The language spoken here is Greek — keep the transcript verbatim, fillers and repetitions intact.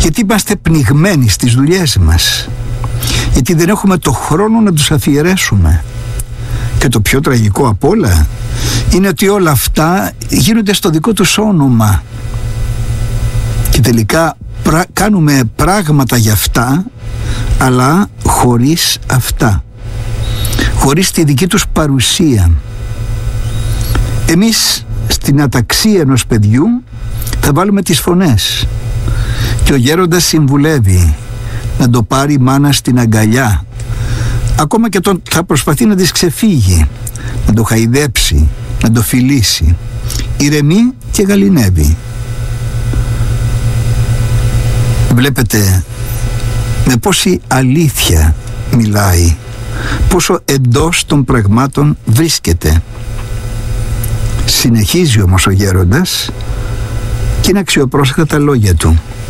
Γιατί είμαστε πνιγμένοι στις δουλειές μας, γιατί δεν έχουμε το χρόνο να τους αφιερέσουμε. Και το πιο τραγικό απ' όλα είναι ότι όλα αυτά γίνονται στο δικό τους όνομα και τελικά πρα- κάνουμε πράγματα για αυτά, αλλά χωρίς αυτά, χωρίς τη δική τους παρουσία. Εμείς στην αταξία ενός παιδιού θα βάλουμε τις φωνές και ο γέροντας συμβουλεύει να το πάρει η μάνα στην αγκαλιά, ακόμα και τον θα προσπαθεί να της ξεφύγει, να το χαϊδέψει, να το φιλήσει. Ηρεμεί και γαληνεύει. Βλέπετε με πόση αλήθεια μιλάει, πόσο εντός των πραγμάτων βρίσκεται. Συνεχίζει όμως ο γέροντας και είναι αξιοπρόσεκτα τα λόγια του.